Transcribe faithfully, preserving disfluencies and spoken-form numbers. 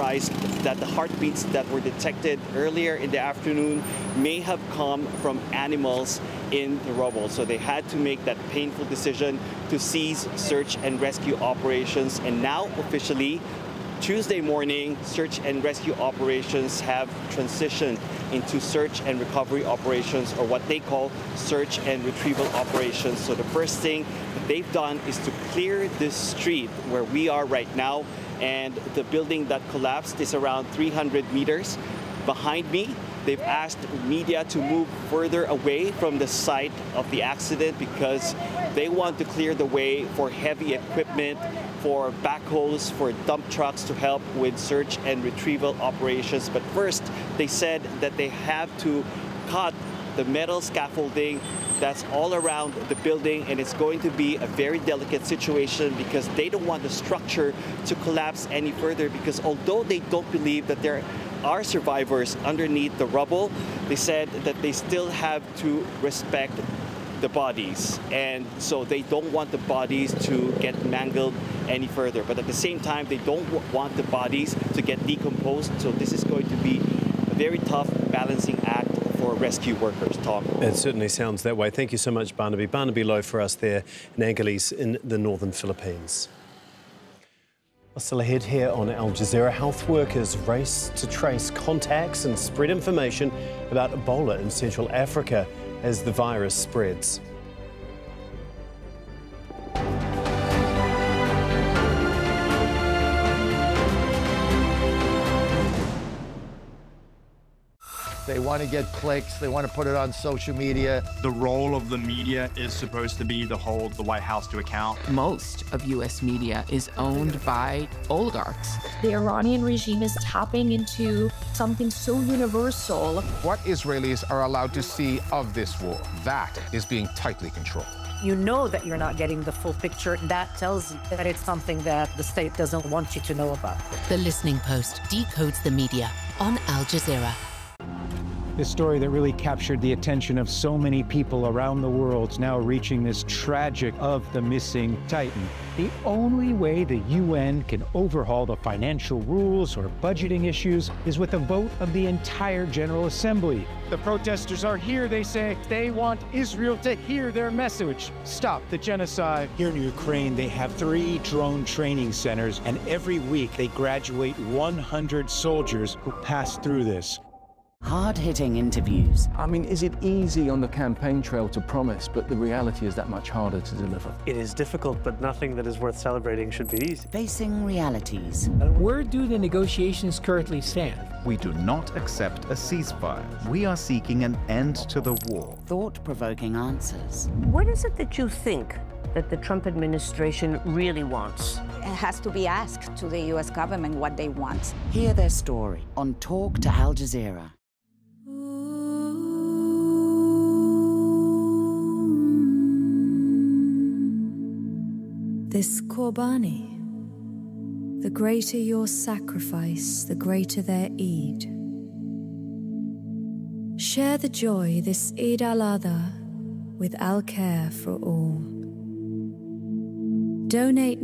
theorized that the heartbeats that were detected earlier in the afternoon may have come from animals in the rubble. So they had to make that painful decision to cease search and rescue operations. And now, officially, Tuesday morning, search and rescue operations have transitioned into search and recovery operations, or what they call search and retrieval operations. So the first thing that they've done is to clear this street where we are right now, and the building that collapsed is around three hundred meters behind me. They've asked media to move further away from the site of the accident because they want to clear the way for heavy equipment, for backhoes, for dump trucks to help with search and retrieval operations. But first, they said that they have to cut the metal scaffolding that's all around the building, and it's going to be a very delicate situation because they don't want the structure to collapse any further, because although they don't believe that there are survivors underneath the rubble, they said that they still have to respect the bodies, and so they don't want the bodies to get mangled any further. But at the same time, they don't want the bodies to get decomposed, so this is going to be a very tough balancing act for rescue workers. Tom. It certainly sounds that way. Thank you so much, Barnaby. Barnaby Low for us there in Angeles in the northern Philippines. Still ahead here on Al Jazeera, health workers race to trace contacts and spread information about Ebola in Central Africa as the virus spreads. They want to get clicks. They want to put it on social media. The role of the media is supposed to be to hold the White House to account. Most of U S media is owned by oligarchs. The Iranian regime is tapping into something so universal. What Israelis are allowed to see of this war, that is being tightly controlled. You know that you're not getting the full picture. That tells you that it's something that the state doesn't want you to know about. The Listening Post decodes the media on Al Jazeera. This story that really captured the attention of so many people around the world is now reaching this tragic of the missing Titan. The only way the U N can overhaul the financial rules or budgeting issues is with a vote of the entire General Assembly. The protesters are here, they say. They want Israel to hear their message. Stop the genocide. Here in Ukraine, they have three drone training centers, and every week they graduate one hundred soldiers who pass through this. Hard-hitting interviews. I mean, is it easy on the campaign trail to promise, but the reality is that much harder to deliver? It is difficult, but nothing that is worth celebrating should be easy. Facing realities. Where do the negotiations currently stand? We do not accept a ceasefire. We are seeking an end to the war. Thought-provoking answers. What is it that you think that the Trump administration really wants? It has to be asked to the U S government what they want. Hear their story on Talk to Al Jazeera. This Qurbani, the greater your sacrifice, the greater their Eid. Share the joy this Eid al-Adha with Al Care for All. Donate